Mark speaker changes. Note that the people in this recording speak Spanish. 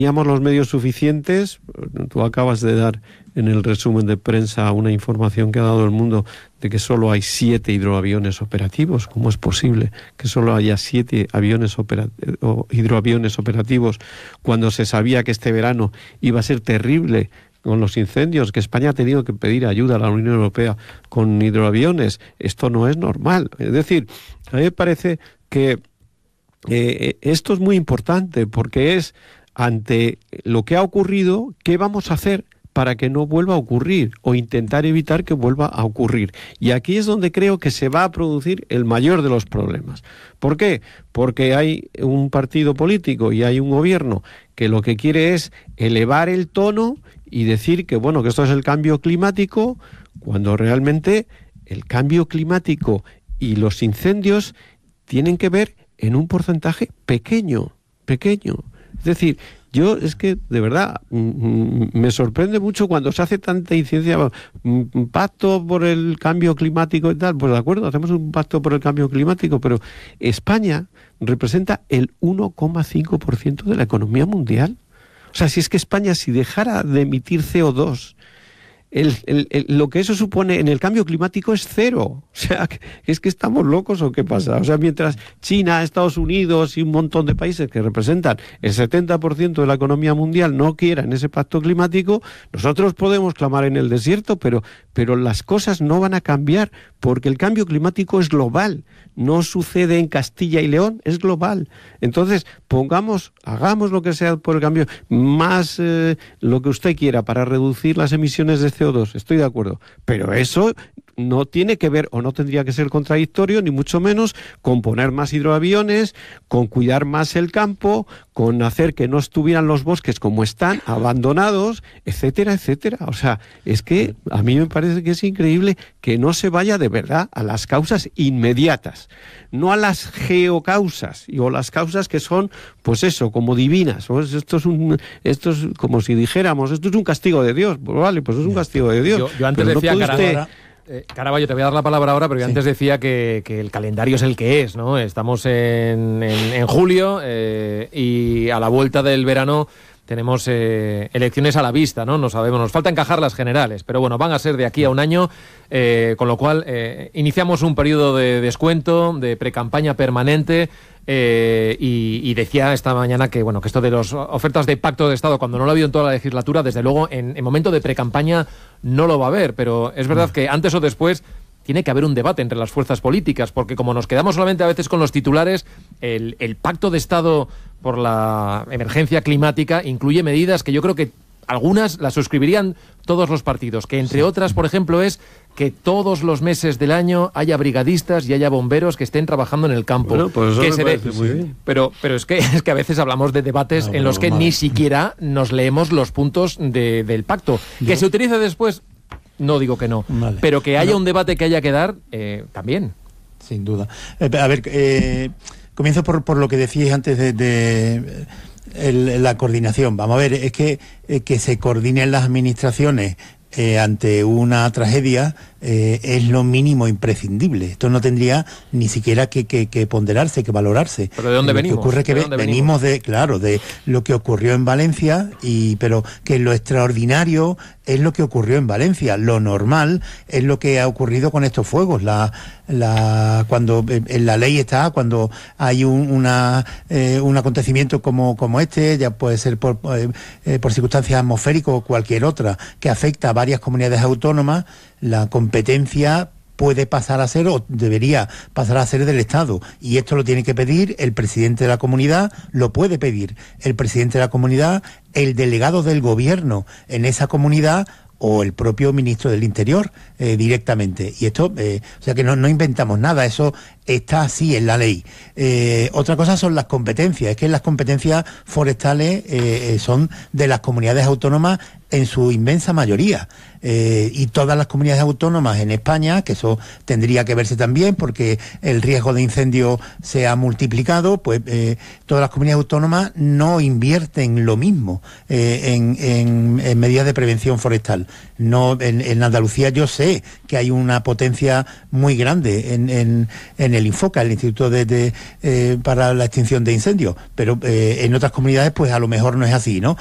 Speaker 1: teníamos los medios suficientes. Tú acabas de dar en el resumen de prensa una información que ha dado El Mundo de que solo hay 7 hidroaviones operativos. ¿Cómo es posible que solo haya 7 hidroaviones operativos cuando se sabía que este verano iba a ser terrible con los incendios, que España ha tenido que pedir ayuda a la Unión Europea con hidroaviones? Esto no es normal. Es decir, a mí me parece que esto es muy importante, porque es ante lo que ha ocurrido, ¿qué vamos a hacer para que no vuelva a ocurrir o intentar evitar que vuelva a ocurrir? Y aquí es donde creo que se va a producir el mayor de los problemas. ¿Por qué? Porque hay un partido político y hay un gobierno que lo que quiere es elevar el tono y decir que, bueno, que esto es el cambio climático, cuando realmente el cambio climático y los incendios tienen que ver en un porcentaje pequeño. Es decir, yo es que, de verdad, me sorprende mucho cuando se hace tanta incidencia, un pacto por el cambio climático y tal. Pues de acuerdo, hacemos un pacto por el cambio climático, pero España representa el 1,5% de la economía mundial. O sea, si es que España, si dejara de emitir CO2, lo que eso supone en el cambio climático es 0. O sea, ¿es que estamos locos o qué pasa? O sea, mientras China, Estados Unidos y un montón de países que representan el 70% de la economía mundial no quieran ese pacto climático, nosotros podemos clamar en el desierto, pero las cosas no van a cambiar, porque el cambio climático es global, no sucede en Castilla y León, es global. Entonces, hagamos lo que sea por el cambio, más lo que usted quiera para reducir las emisiones de CO2, estoy de acuerdo, pero eso no tiene que ver, o no tendría que ser contradictorio, ni mucho menos, con poner más hidroaviones, con cuidar más el campo, con hacer que no estuvieran los bosques como están, abandonados, etcétera, etcétera. O sea, es que a mí me parece que es increíble que no se vaya de verdad a las causas inmediatas, no a las geocausas, o las causas que son, pues eso, como divinas. Pues esto es como si dijéramos, esto es un castigo de Dios. Pues vale, pues es un castigo de Dios.
Speaker 2: Yo antes decía, Caraballo, te voy a dar la palabra ahora, pero yo antes decía que el calendario es el que es, ¿no? Estamos en julio y a la vuelta del verano tenemos elecciones a la vista, ¿no? No sabemos, nos falta encajar las generales, pero bueno, van a ser de aquí a un año, con lo cual iniciamos un periodo de descuento, de precampaña permanente. Y decía esta mañana que bueno, que esto de las ofertas de pacto de Estado, cuando no lo ha habido en toda la legislatura, desde luego en momento de precampaña no lo va a haber, pero es verdad que antes o después tiene que haber un debate entre las fuerzas políticas, porque como nos quedamos solamente a veces con los titulares, el pacto de Estado por la emergencia climática incluye medidas que yo creo que algunas las suscribirían todos los partidos, que entre otras, por ejemplo, es que todos los meses del año haya brigadistas y haya bomberos que estén trabajando en el campo.
Speaker 1: Bueno, pues eso
Speaker 2: que
Speaker 1: me parece muy bien.
Speaker 2: Pero es que a veces hablamos de debates en los que ni siquiera nos leemos los puntos del pacto. Que se utilice después, no digo que no, pero que haya un debate que haya que dar, también.
Speaker 3: Sin duda. A ver, comienzo por lo que decíais antes de la coordinación. Vamos a ver, es que se coordinen las administraciones ante una tragedia es lo mínimo imprescindible. Esto no tendría ni siquiera que ponderarse, que valorarse.
Speaker 2: ¿Pero de dónde venimos?
Speaker 3: Lo que ocurre que venimos de lo que ocurrió en Valencia, pero que lo extraordinario es lo que ocurrió en Valencia. Lo normal es lo que ha ocurrido con estos fuegos. Cuando en la ley está, cuando hay un acontecimiento como este, ya puede ser por circunstancias atmosféricas o cualquier otra, que afecta a varias comunidades autónomas, la competencia puede pasar a ser, o debería pasar a ser, del Estado. Y esto lo tiene que pedir el presidente de la comunidad, lo puede pedir el presidente de la comunidad, el delegado del gobierno en esa comunidad o el propio ministro del Interior directamente. Y esto, o sea que no inventamos nada, eso está así en la ley. Otra cosa son las competencias, es que las competencias forestales son de las comunidades autónomas en su inmensa mayoría. Y todas las comunidades autónomas en España, que eso tendría que verse también porque el riesgo de incendio se ha multiplicado, pues todas las comunidades autónomas no invierten lo mismo en medidas de prevención forestal. No, en Andalucía yo sé que hay una potencia muy grande en en el Infoca, el Instituto para la Extinción de Incendios, pero en otras comunidades pues a lo mejor no es así, ¿no?